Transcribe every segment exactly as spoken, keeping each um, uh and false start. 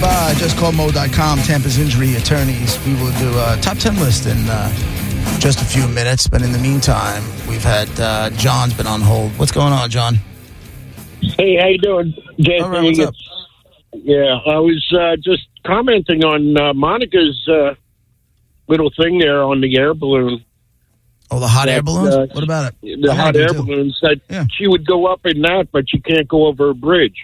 by just call mo dot com, Tampa's injury attorneys. We will do a top ten list in uh, just a few minutes. But in the meantime, we've had uh, John's been on hold. What's going on, John? Hey, how you doing, Jesse? All right, what's up? Yeah, I was uh, just commenting on uh, Monica's uh, little thing there on the air balloon. Oh, the hot that, air balloons? Uh, what about it? The I hot air too. balloons. That Yeah. she would go up in that, but she can't go over a bridge.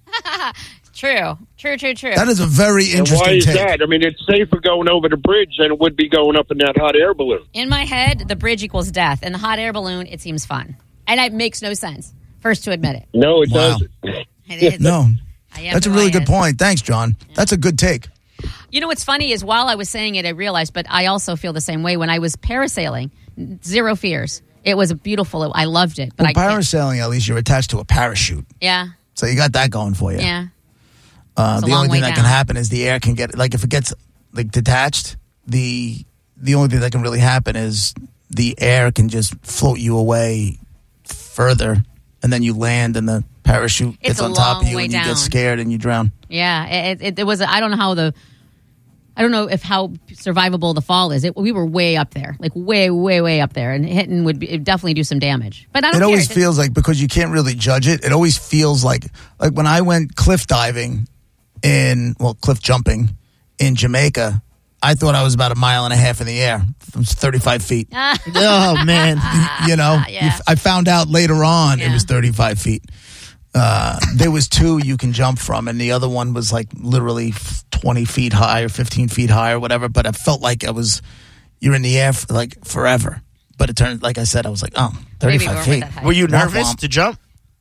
True, true, true, true. That is a very And interesting why is take. that? I mean, it's safer going over the bridge than it would be going up in that hot air balloon. In my head, the bridge equals death, and the hot air balloon, it seems fun. And it makes no sense. First to admit it. No, it Wow. doesn't. It is. No. I am That's a who really I good is. point. Thanks, John. That's a good take. You know what's funny is while I was saying it, I realized, but I also feel the same way. When I was parasailing, zero fears. It was beautiful. I loved it. But Well, I can't- parasailing, at least you're attached to a parachute. Yeah, So you got that going for you. yeah. Uh, It's a the long only way thing that can down. happen is the air can get, like if it gets like detached, the the only thing that can really happen is the air can just float you away further, and then you land and the parachute It's gets a on top of long you way and you down. get scared and you drown. Yeah, it, it, it was. I don't know how the. I don't know if how survivable the fall is. It, we were way up there, like way, way, way up there, and hitting would be, it'd definitely do some damage. But I don't It care. always It- feels like, because you can't really judge it, it always feels like, like when I went cliff diving in, well, cliff jumping in Jamaica, I thought I was about a mile and a half in the air. It was thirty-five feet. Oh, man. You know, yeah. you f- I found out later on it Yeah. was thirty-five feet. Uh, there was two you can jump from, and the other one was like literally f- twenty feet high or fifteen feet high or whatever. But I felt like I was, you're in the air for like forever. But it turned, like I said, I was like, oh, Maybe we thirty-five weren't feet. that high. Were you Womp nervous womp. to jump?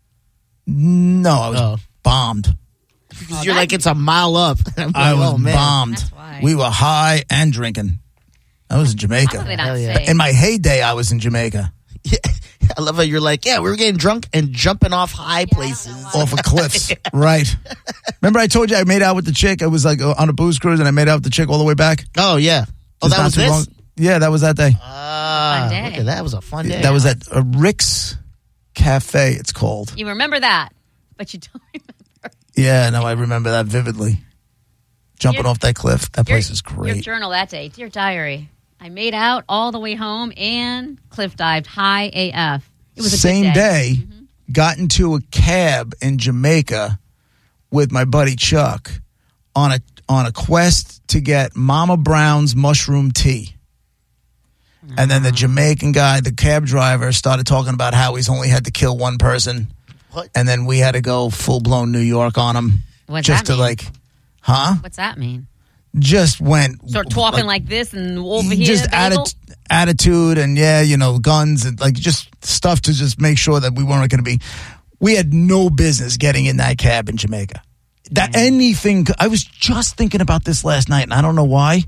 No, I was Oh. bombed. Because you're like, it's a mile up. I'm I like, was oh, man. bombed. That's why. We were high and drinking. I was in How did they Jamaica. not Hell yeah. say? In my heyday, I was in Jamaica. Yeah. I love how you're like, yeah, we were getting drunk and jumping off high places. Off of cliffs, right? Remember, I told you I made out with the chick. I was like uh, on a booze cruise, and I made out with the chick all the way back. Oh, yeah. Oh, Just that not was too this? long- Yeah, that was that day. Ah, Fun day. look at that. It was a fun day. That was at a Rick's Cafe. It's called. You remember that, but you don't remember. Yeah, no, I remember that vividly. Jumping Your- off that cliff. That place Your- is Your great. journal that day, dear diary. I made out all the way home and cliff dived high A F. It was a Same good day. day, got into a cab in Jamaica with my buddy Chuck on a on a quest to get Mama Brown's mushroom tea. And then the Jamaican guy, the cab driver, started talking about how he's only had to kill one person. What? And then we had to go full blown New York on him. What's just that to mean? like, huh? What's that mean? Just went. Start talking like, this and over here. just bagel? atti- attitude and yeah, you know, guns and like just stuff to just make sure that we weren't going to be. We had no business getting in that cab in Jamaica. That anything. I was just thinking about this last night, and I don't know why.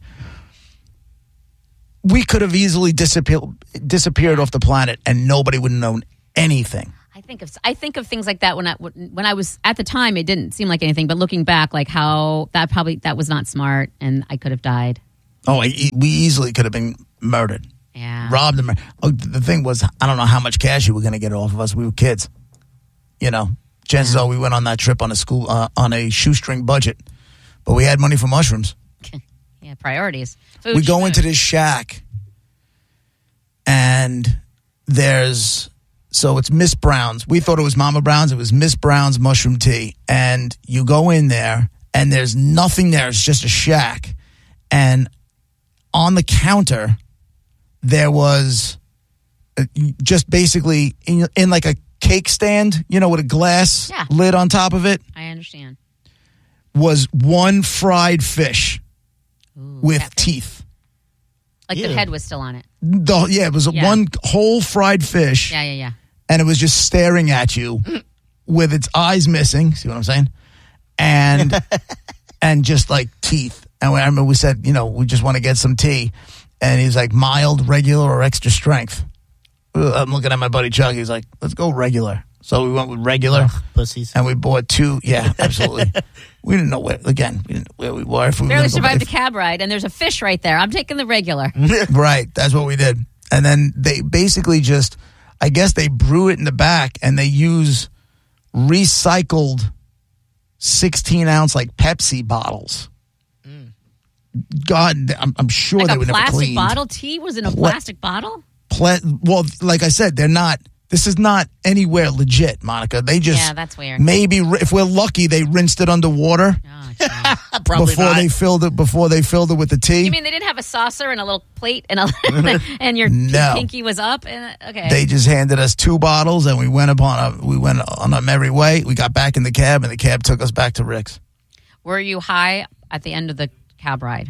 We could have easily disappeared disappeared off the planet, and nobody would have known anything. I think of I think of things like that when I when I was at the time. It didn't seem like anything, but looking back, like how that probably that was not smart, and I could have died. Oh, I, we easily could have been murdered, Yeah, robbed, and mur- oh, the thing was, I don't know how much cash you were going to get off of us. We were kids, you know. Chances are we went on that trip on a school uh, on a shoestring budget, but we had money for mushrooms. yeah, priorities. Food, We go schmood. into this shack, and there's so it's Miss Brown's. We thought it was Mama Brown's. It was Miss Brown's mushroom tea, and you go in there, and there's nothing there. It's just a shack, and on the counter there was uh, just basically in, in like a cake stand, you know, with a glass Yeah. lid on top of it, I understand. was one fried fish Ooh, with catfish? teeth. Like Ew. the head was still on it. The, yeah, it was a Yeah. one whole fried fish, Yeah, yeah, yeah. and it was just staring at you with its eyes missing. See what I'm saying? And and just like teeth. And we, I remember we said, you know, we just want to get some tea, and he's like, mild, regular, or extra strength. I'm looking at my buddy Chuck. He's like, let's go regular. So we went with regular, Ugh, pussies. and we bought two. Yeah, absolutely. We didn't know where. Again, we didn't know where we were. If we were Barely gonna go survived back- the cab ride, and there's a fish right there. I'm taking the regular. Right, that's what we did. And then they basically just, I guess they brew it in the back, and they use recycled sixteen ounce like Pepsi bottles. Mm. God, I'm, I'm sure like they a were never plastic cleaned. bottle. Tea was in a Pla- plastic bottle. Pla- well, like I said, they're not. This is not anywhere legit, Monica. They just Yeah, that's weird. Maybe if we're lucky, they rinsed it underwater Oh, geez. Probably before not. they filled it. Before they filled it with the tea. You mean they didn't have a saucer and a little plate and a and your No. pinky was up? And okay, They just handed us two bottles, and we went upon a we went on our merry way. We got back in the cab, and the cab took us back to Rick's. were you high at the end of the cab ride?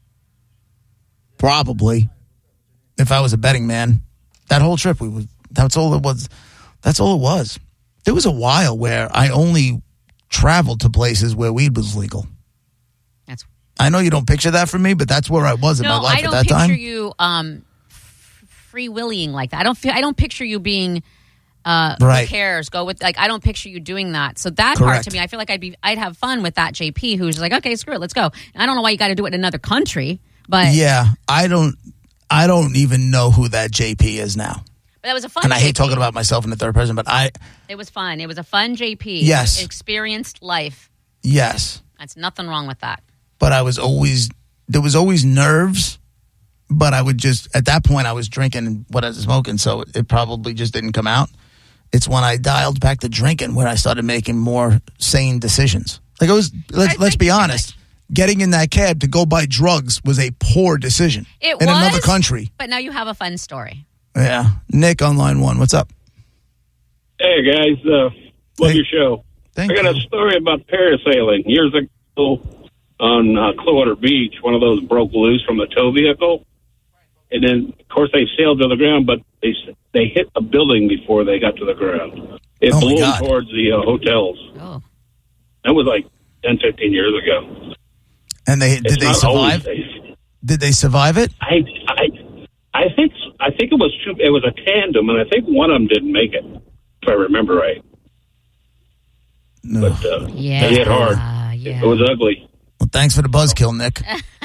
Probably, if I was a betting man, that whole trip we was. That's all it was. That's all it was. There was a while where I only traveled to places where weed was legal. That's I know you don't picture that from me, but that's where I was in no, my life I don't at that picture time. you um, f- free willing like that. I don't feel. I don't picture you being. Uh, Right. Who cares? Go with like I don't picture you doing that. So that part Correct. to me, I feel like I'd be I'd have fun with that J P who's like, okay, screw it, let's go. And I don't know why you got to do it in another country, but Yeah, I don't. I don't even know who that J P is now, but that was a fun. and I hate J P. talking about myself in the third person. But I, It was fun. It was a fun J P. Yes. Experienced life. yes, That's nothing wrong with that. but I was always there was always nerves. But I would just at that point I was drinking what I was smoking, so it, it probably just didn't come out. It's when I dialed back to drinking when I started making more sane decisions. Like it was. Let's I let's think be you should. honest. Getting in that cab to go buy drugs was a poor decision It in was another country. But now you have a fun story. Yeah, Nick on line one. What's up? Hey guys, uh, love Hey. your show. Thank I got you. a story about parasailing. Years ago on uh, Clearwater Beach, one of those broke loose from a tow vehicle, and then of course they sailed to the ground, but they they hit a building before they got to the ground. It Oh, my blew God. towards the uh, hotels. Oh. That was like ten, fifteen years ago. And they It's did they not always survive? safe. Did they survive it? I, I, I think I think it was two, it was a tandem, and I think one of them didn't make it, if I remember right. No. But uh, Yeah. they hit hard. Uh, yeah. It was ugly. Well, thanks for the buzzkill, Nick.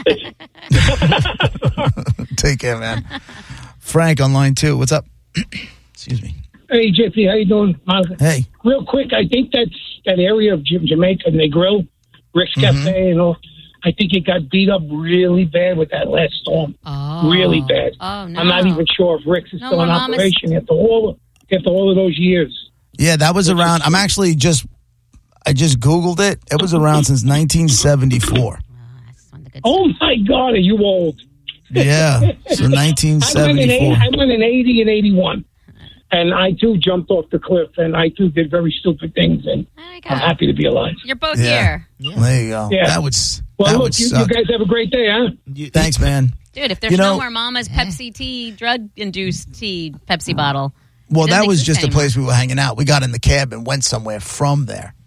Take care, man. Frank on line two. What's up? Excuse me. Hey, Jeffy, how you doing? Monica? Hey. Real quick, I think that's that area of Jam- Jamaica, and they grill, Rick's Mm-hmm. Cafe and all. I think it got beat up really bad with that last storm. Oh. Really bad. Oh, no. I'm not even sure if Rick's is No still in more mamas. operation after all after all of those years. Yeah, that was around. I'm actually just. I just Googled it. It was around since nineteen seventy-four. Oh, that's one of the good Oh my God, are you old? Yeah, so nineteen I went, in eighty, seventy-four. I went in eighty and eighty-one, and I too jumped off the cliff, and I too did very stupid things, and There you I'm go. happy to be alive. You're both Yeah. here. There you go. Yeah. That would. s- Well, that look, would you, you suck. guys have a great day, huh? Thanks, man. Dude, if there's You know- no more Mama's Pepsi tea, drug-induced tea, Pepsi bottle. Well, it that doesn't was exist just a anymore. place we were hanging out. We got in the cab and went somewhere from there.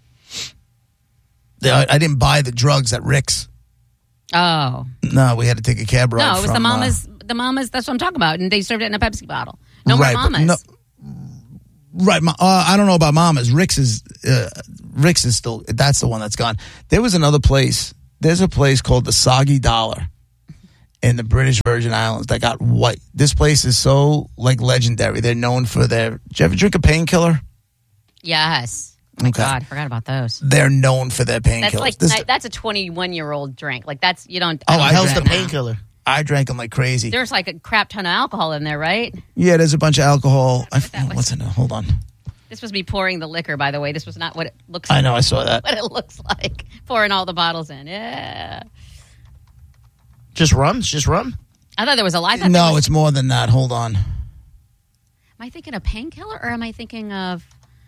I I didn't buy the drugs at Rick's. Oh. No, we had to take a cab ride. No, it was from, the uh, Mama's, the Mama's, that's what I'm talking about. And they served it in a Pepsi bottle. No right, more but Mama's. no- right. Ma- uh, I don't know about Mama's. Rick's is uh, Rick's is still. That's the one that's gone. There was another place. There's a place called the Soggy Dollar in the British Virgin Islands that got white. This place is so like legendary. They're known for their. Did you ever drink a painkiller? Yes. Oh my Okay. God, I forgot about those. They're known for their painkillers. That's like, This- ni- that's a twenty-one-year-old drink. Like, that's, you don't. Oh, don't I do Hell's drank the that now. painkiller. I drank them like crazy. There's like a crap ton of alcohol in there, right? Yeah, there's a bunch of alcohol. I, that was. what's in it? Hold on. This was me pouring the liquor, by the way. This was not what it looks I know. I saw that. what it looks like. Pouring all the bottles in. Yeah. Just rum? It's just rum? I thought there was a lot. I thought there No, was- it's more than that. Hold on. Am I thinking of painkiller or am I thinking of?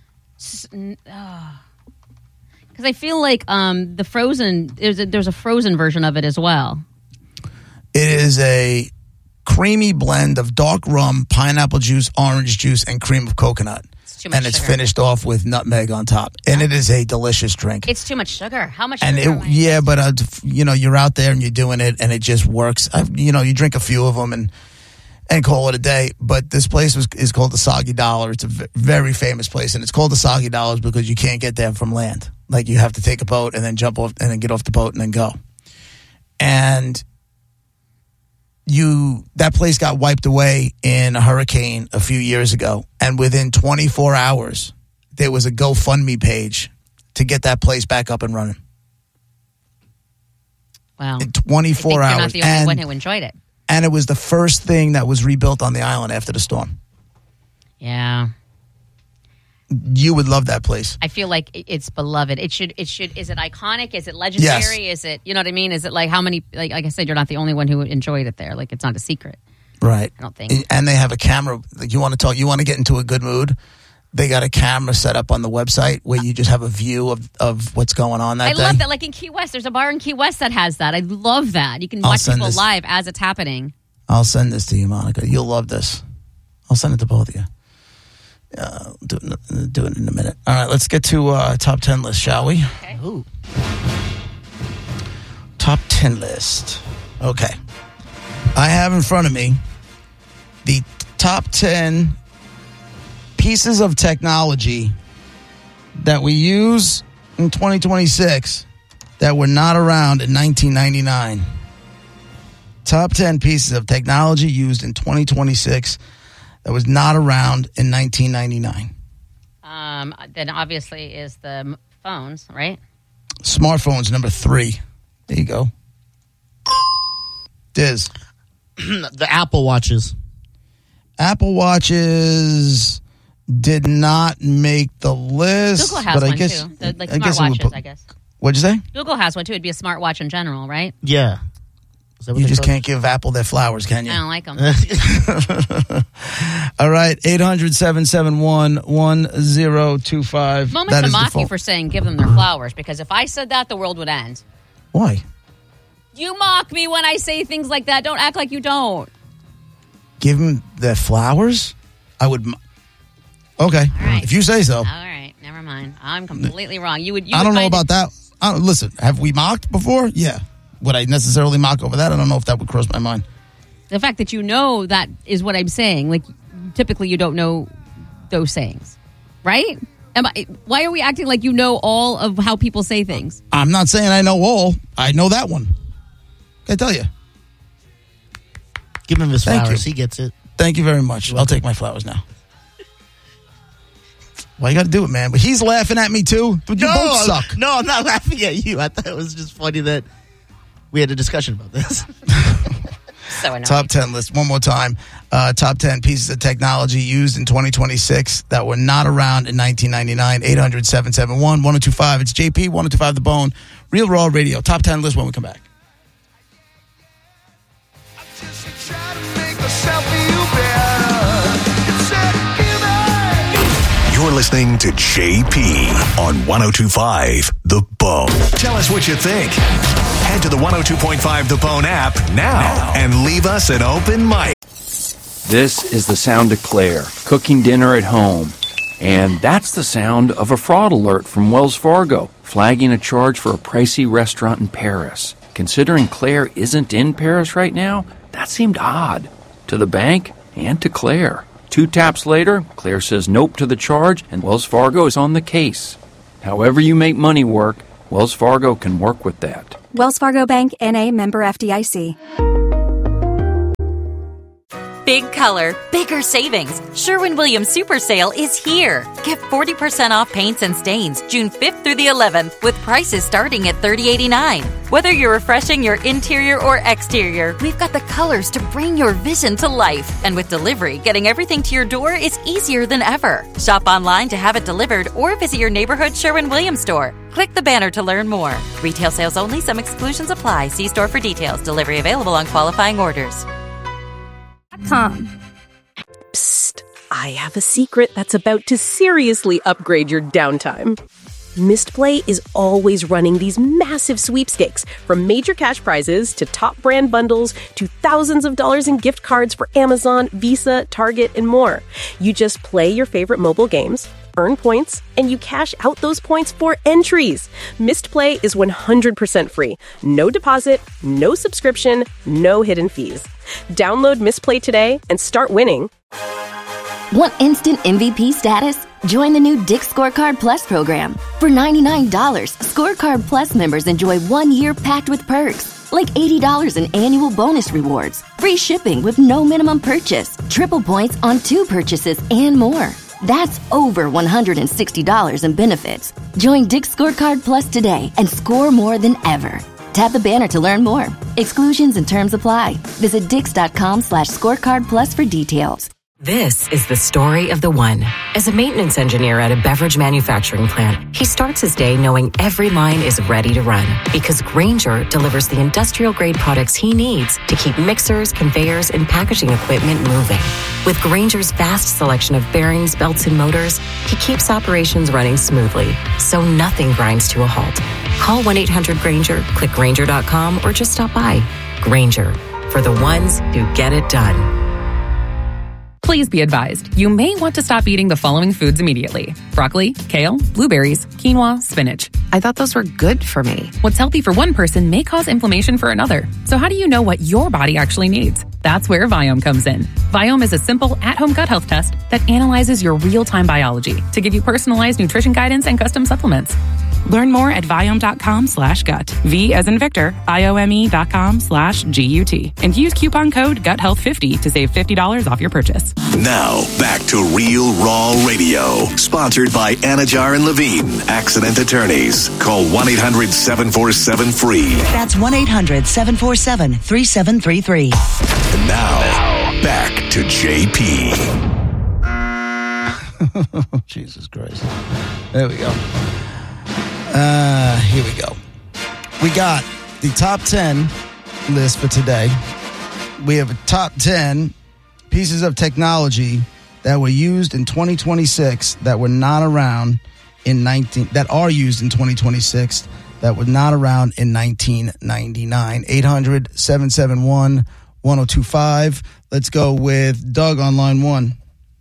Because I feel like um, the frozen there's a, there's a frozen version of it as well. It is a creamy blend of dark rum, pineapple juice, orange juice, and cream of coconut. It's too much And it's sugar. finished off with nutmeg on top. And it is a delicious drink. It's too much sugar. How much? And sugar it, am I- yeah, but uh, you know, you're out there and you're doing it, and it just works. I, you know, you drink a few of them and and call it a day. But this place was, is called the Soggy Dollar. It's a v- very famous place, and it's called the Soggy Dollars because you can't get there from land. Like you have to take a boat and then jump off and then get off the boat and then go. And you that place got wiped away in a hurricane a few years ago, and within twenty-four hours, there was a GoFundMe page to get that place back up and running. Wow. In twenty-four I think hours. you're not the only and, one who enjoyed it. and it was the first thing that was rebuilt on the island after the storm. Yeah. You would love that place. I feel like it- it's beloved. It should, it should, is it iconic? Is it legendary? Is it, you know what I mean? Is it like how many, like, like I said, you're not the only one who enjoyed it there. Like, it's not a secret. Right. I don't think. And they have a camera. Like, you want to talk, you want to get into a good mood. They got a camera set up on the website where you just have a view of, of what's going on that I day. love that. Like in Key West, there's a bar in Key West that has that. I love that. You can I'll watch send people this. live as it's happening. I'll send this to you, Monica. You'll love this. I'll send it to both of you. Uh, do, it, do it in a minute. All right, let's get to uh, top ten list, shall we? Okay. Ooh. Top ten list. Okay. I have in front of me the top ten pieces of technology that we use in twenty twenty-six that were not around in nineteen ninety-nine. Top ten pieces of technology used in twenty twenty-six that was not around in nineteen ninety-nine. Um, then obviously is the m- phones, right? Smartphones, number three. There you go. Diz. The Apple Watches. Apple Watches did not make the list. Google has but I one guess, too. The, like I guess it would smartwatches, put- I guess. What'd you say? Google has one too. It'd be a smartwatch in general, right? Yeah. Is that what You they just call it? can't give Apple their flowers, can you? I don't like them. All right, eight hundred, seven seven one, one zero two five. Moments That to is the mock you phone. for saying give them their flowers, because if I said that, the world would end. Why? You mock me when I say things like that. Don't act like you don't. Give them their flowers? I would. m- Okay, right. if you say so. All right, never mind. I'm completely wrong. You would. You I would don't know find it- about that. I don't, listen, have we mocked before? Yeah. Would I necessarily mock over that? I don't know if that would cross my mind. The fact that you know that is what I'm saying. Like, typically you don't know those sayings, right? Am I, why are we acting like you know all of how people say things? I'm not saying I know all. I know that one. I tell you. Give him his Thank flowers. you. He gets it. Thank you very much. I'll take my flowers now. Well, you got to do it, man. But he's laughing at me too. But you no, both suck. No, I'm not laughing at you. I thought it was just funny that we had a discussion about this. So annoying. Top ten list one more time. Uh, top ten pieces of technology used in twenty twenty-six that were not around in nineteen ninety-nine. eight hundred, seven seven one, one oh two five. It's J P, one oh two five The Bone. Real Raw Radio. Top ten list when we come back. You're listening to J P on one oh two point five The Bone. Tell us what you think. Head to the one oh two point five The Bone app now and leave us an open mic. This is the sound of Claire cooking dinner at home. And that's the sound of a fraud alert from Wells Fargo, flagging a charge for a pricey restaurant in Paris. Considering Claire isn't in Paris right now, that seemed odd to the bank and to Claire. Two taps later, Claire says nope to the charge, and Wells Fargo is on the case. However you make money work, Wells Fargo can work with that. Wells Fargo Bank, N A, member F D I C. Big color, bigger savings. Sherwin-Williams Super Sale is here. Get forty percent off paints and stains June fifth through the eleventh with prices starting at thirty eighty-nine. Whether you're refreshing your interior or exterior, we've got the colors to bring your vision to life. And with delivery, getting everything to your door is easier than ever. Shop online to have it delivered or visit your neighborhood Sherwin-Williams store. Click the banner to learn more. Retail sales only. Some exclusions apply. See store for details. Delivery available on qualifying orders. Com. Psst, I have a secret that's about to seriously upgrade your downtime. Mistplay is always running these massive sweepstakes, from major cash prizes to top brand bundles to thousands of dollars in gift cards for Amazon, Visa, Target, and more. You just play your favorite mobile games, earn points, and you cash out those points for entries. Mistplay is one hundred percent free. No deposit, no subscription, no hidden fees. Download Mistplay today and start winning. Want instant M V P status? Join the new Dick's Scorecard Plus program. For ninety-nine dollars, Scorecard Plus members enjoy one year packed with perks, like eighty dollars in annual bonus rewards, free shipping with no minimum purchase, triple points on two purchases, and more. That's over one hundred sixty dollars in benefits. Join Dick's Scorecard Plus today and score more than ever. Tap the banner to learn more. Exclusions and terms apply. Visit dix.com slash scorecard plus for details. This is the story of the one. As a maintenance engineer at a beverage manufacturing plant, he starts his day knowing every line is ready to run because Grainger delivers the industrial-grade products he needs to keep mixers, conveyors, and packaging equipment moving. With Grainger's vast selection of bearings, belts, and motors, he keeps operations running smoothly, so nothing grinds to a halt. Call one eight hundred Grainger, click Grainger dot com, or just stop by. Grainger, for the ones who get it done. Please be advised, you may want to stop eating the following foods immediately. Broccoli, kale, blueberries, quinoa, spinach. I thought those were good for me. What's healthy for one person may cause inflammation for another. So how do you know what your body actually needs? That's where Viome comes in. Viome is a simple at-home gut health test that analyzes your real-time biology to give you personalized nutrition guidance and custom supplements. Learn more at Viome.com slash gut. V as in Victor, I-O-M-E dot com slash G-U-T. And use coupon code gut health fifty to save fifty dollars off your purchase. Now, back to Real Raw Radio. Sponsored by Anajar and Levine, accident attorneys. Call one eight hundred seven four seven F R E E. That's one eight hundred seven four seven three seven three three. And now, back to J P. Jesus Christ. There we go. Uh, here we go. We got the top ten list for today. We have a top ten pieces of technology that were used in twenty twenty-six that were not around in nineteen that are used in twenty twenty-six that were not around in nineteen ninety-nine. eight hundred seven seven one one oh two five. Let's go with Doug on line one.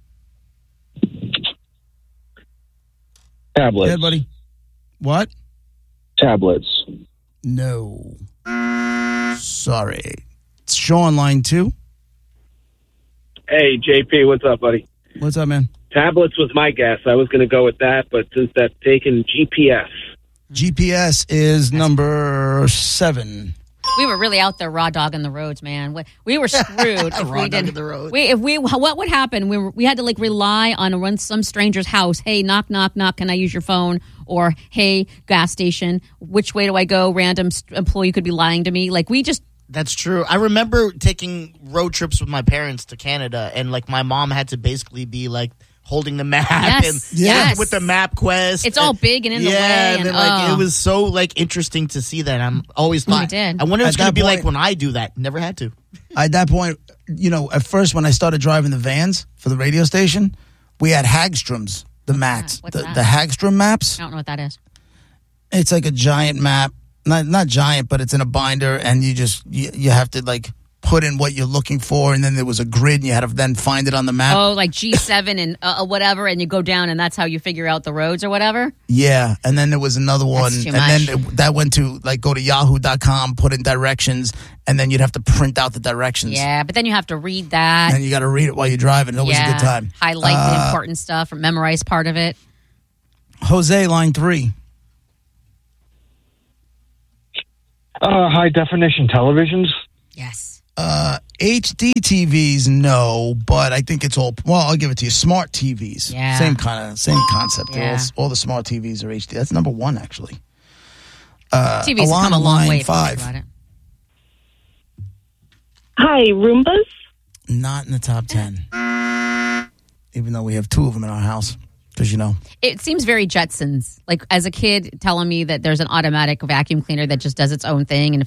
Tablets. Yeah, buddy. What? Tablets. No. Sorry. It's Sean, line two. Hey, J P, what's up, buddy? What's up, man? Tablets was my guess. I was going to go with that, but since that's taken, G P S. G P S is number seven. We were really out there raw dogging the roads, man. We, we were screwed if Raw we dogging did. the road. We, if we, what would happen? We were, we had to like rely on run some stranger's house. Hey, knock, knock, knock. Can I use your phone? Or hey, gas station. Which way do I go? Random employee could be lying to me. Like we just. That's true. I remember taking road trips with my parents to Canada, and like my mom had to basically be like holding the map Yes, and yes. with the map quest. It's all big and in the yeah, way. and And, then, like oh. it was so like interesting to see that. I'm always We thought. did. I wonder what At it's gonna that be point- like when I do that. Never had to. At that point, you know, at first when I started driving the vans for the radio station, we had Hagstroms, the mats, What's the, that? the Hagstrom maps. I don't know what that is. It's like a giant map, not not giant, but it's in a binder, and you just you, you have to like put in what you're looking for, and then there was a grid, and you had to then find it on the map. Oh, like G seven and uh, whatever, and you go down, and that's how you figure out the roads or whatever. Yeah, and then there was another one, too and much. then it, that went to like go to yahoo dot com, put in directions, and then you'd have to print out the directions. Yeah, but then you have to read that. And you got to read it while you're driving. It was yeah. a good time. Highlight the Uh, important stuff or memorize part of it. Jose, line three. Uh, high definition televisions. Yes. Uh, H D T Vs, no, but I think it's all. Well, I'll give it to you. Smart T Vs, Yeah. same kind of, same concept. They're Yeah. All, all the smart T Vs are H D. That's number one, actually. Uh, T Vs have come Alana, a long line way if you think five. about it. Hi, Roombas? Not in the top ten, even though we have two of them in our house. Because you know, It seems very Jetsons. Like as a kid telling me that there's an automatic vacuum cleaner that just does its own thing, and if